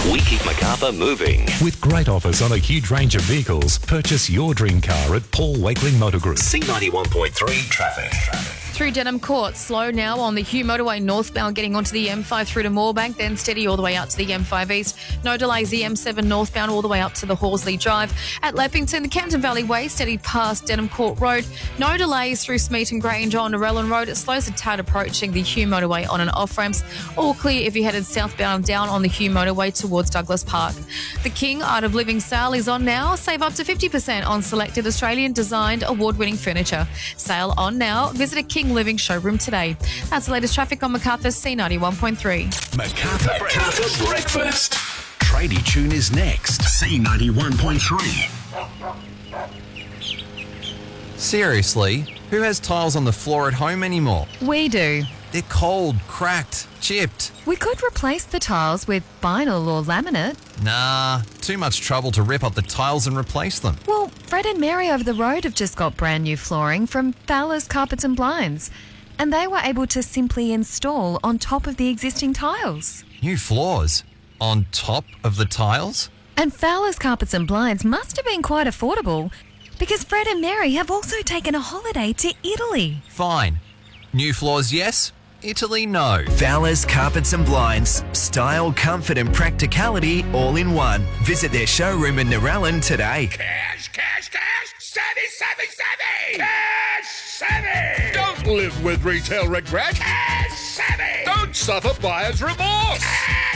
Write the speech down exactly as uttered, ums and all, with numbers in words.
We keep Macarthur moving. With great offers on a huge range of vehicles, purchase your dream car at Paul Wakeling Motor Group. C ninety-one point three traffic. traffic. Through Denham Court, slow now on the Hugh Motorway northbound getting onto the M five through to Moorebank, then steady all the way out to the M five East. No delays the M seven northbound all the way up to the Horsley Drive. At Leppington, the Camden Valley Way steady past Denham Court Road. No delays through Smeaton Grange on Narellan Road. It slows a tad approaching the Hugh Motorway on and off ramps. All clear if you headed southbound down on the Hugh Motorway towards Douglas Park. The King Art of Living sale is on now. Save up to fifty percent on selected Australian designed award-winning furniture. Sale on now. Visit a King Living showroom today. That's the latest traffic on Macarthur C ninety-one point three. Macarthur, Macarthur Breakfast. Tradie Tune is next. C ninety-one point three. Seriously, who has tiles on the floor at home anymore? We do. They're cold, cracked, chipped. We could replace the tiles with vinyl or laminate. Nah, too much trouble to rip up the tiles and replace them. Well, Fred and Mary over the road have just got brand new flooring from Fowler's Carpets and Blinds, and they were able to simply install on top of the existing tiles. New floors? On top of the tiles? And Fowler's Carpets and Blinds must have been quite affordable, because Fred and Mary have also taken a holiday to Italy. Fine. New floors, yes. Italy, no. Fowler's Carpets and Blinds. Style, comfort and practicality all in one. Visit their showroom in Narellan today. Cash, cash, cash! Savvy, savvy, savvy! Cash savvy! Don't live with retail regret. Cash savvy! Don't suffer buyer's remorse. Cash